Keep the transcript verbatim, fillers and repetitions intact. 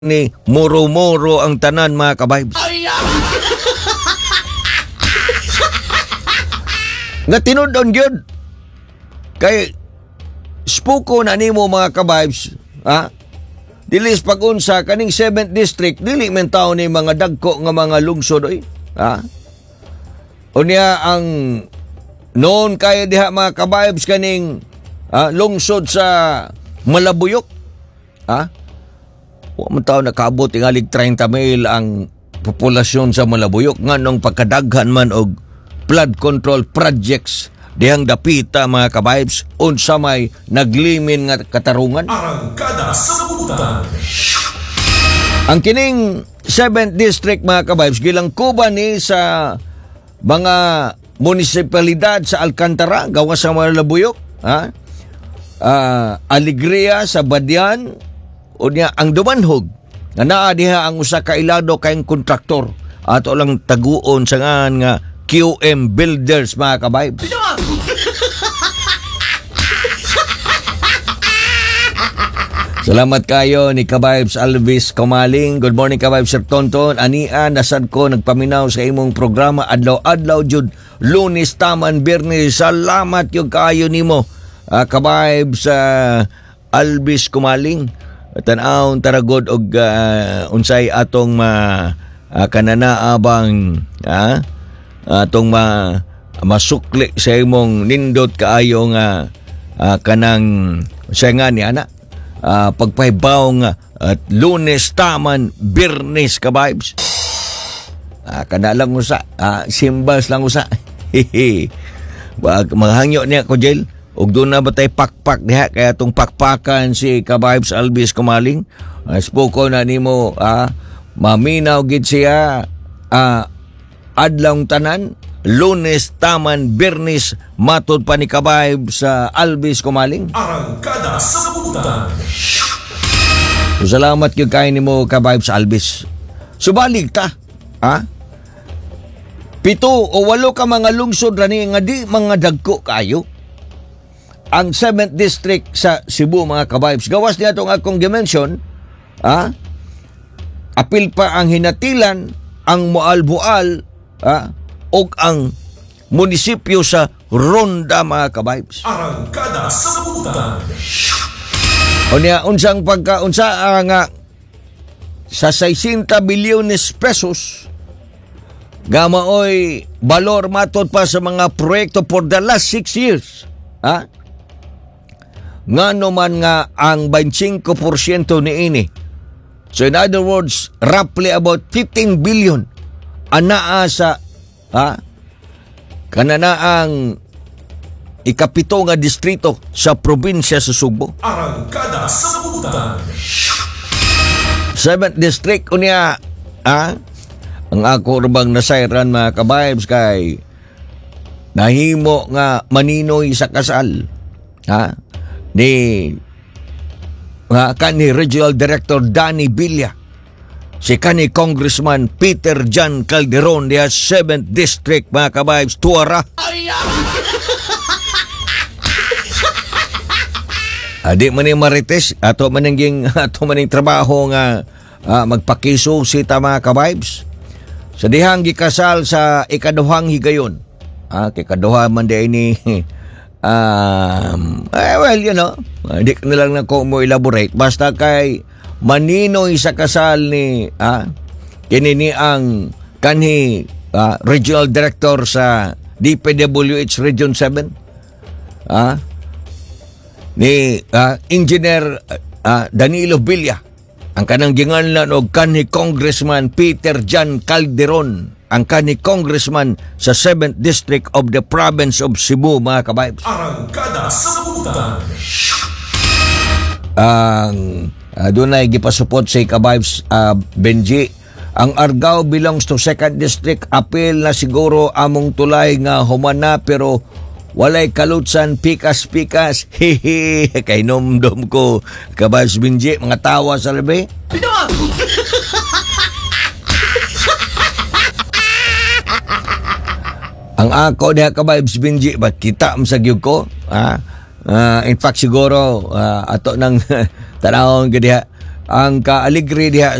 ni muro-muro ang tanan mga kabibes. Nga tinudon gyud kay spuko na nimo mga kabibes, ha? Dilis pag-unsa kaning seventh district dili men tawo ni mga dagko nga mga lungsod oy, ha? Unya ang noon kaya diha mga kabibes kaning ha, lungsod sa Malabuyok, ha? Wa man tawo nakaabot tingalig thirty mil ang populasyon sa Malabuyok nganong pagkadaghan man og flood control projects dihang dapita mga kabibes unsa may naglimin nga katarungan. Arangkada sa Nabutan. Ang kining seventh district mga kabibes gilangkuban ni sa mga munisipalidad sa Alcantara gawas sa Malabuyok, ha? Uh, Alegria sa Badian unya ang Dumanhog nga naa diha ang usa ka ilado kayong kontraktor ato lang taguon sa ngan nga Q M Builders mga kabibes. Salamat kayo ni Kabibes Alvis Comaling. Good morning Kabibes Sir Tonton. Ania nasad ko nagpaminaw sa imong programa adlaw-adlaw jud Lunes taman Biyernes. Salamat yung kayo nimo. Uh, Kabibes uh, Alvis Comaling. Tan-aw taragod og uh, unsay atong ma uh, kananaabang ha? Uh, atong ma masukli sa imong nindot kaayo nga uh, kanang siya nga ni ana uh, pagpahibaw nga at Lunes taman Biyernes Kabibes. Uh, kana lang usa uh, simbas lang usa. Wag mahangyo niya ko jail. Ug doon na ba tayo pakpak diha kaya itong pakpakan si Kabibes Alvis Comaling. Uh, spoko na nimo uh, maminaw gid siya uh, adlong tanan Lunes taman Biyernes matod pa ni Kabibes sa uh, Alvis Comaling. Arangkada sa Nabutan. So, salamat gyud kay nimo Kabibes Alvis. Subalig ta, ha? Pito o walo ka mga lungsod rani nga di mga dagko kayo. Ang seventh district sa Cebu mga kabibes. Gawas niya itong akong dimension, ha? Apil pa ang hinatilan, ang Moalboal, ha? O ang munisipyo sa Ronda mga kabibes. Arangkada sa Nabutan. O niya, unsang pagkaunsa uh, nga sa sixty bilyones pesos, gamaoy balor matod pa sa mga proyekto for the last six years, ha? Ngano man nga ang twenty-five percent ni ini. So in other words, roughly about fifteen billion anaa sa ha kananaang ikapito nga distrito sa probinsya sa Subo. Arangkada sa Nabutan. seventh district unya, ha? Ang ako rubang nasayran mga kabibes kay nahimo nga maninoy sa kasal, ha? Ni nga kani Regional Director Danny Villa, si kani Congressman Peter Jan Calderon diya seventh District mga kabibes tuara. Adi man ni marites ato maninging ato maning trabaho nga uh, magpakiso si ta mga kabibes sa dihang gikasal sa ikaduhang higayon. Ah, kay kaduha man di ini Um, eh, well, you know, hindi ko na lang na ko mo elaborate. Basta kay maninoy sa kasal ni ah, kinini ang kanhi ah, Regional Director sa D P W H Region seven, ah, ni ah, Engineer ah, Danilo Villa, ang kanang ginganlan og kanhi Congressman Peter Jan Calderon, ang kani Congressman sa seventh District of the Province of Cebu mga kabibes. Arangkada sa Nabutan. Ang uh, doon ay gipasupot si kabibes uh, Benji. Ang Argao belongs to second District. Apil na siguro among tulay nga humana pero walay kalutsan pikas-pikas. Hehe, kay nomdom ko kabibes Benji, mga tawa sa labi. Ang ako diha kabibes Benji, ba kita masagyog ko, ha? Uh, in fact siguro uh, ato nang tanawon gadiha ang kaaligre diha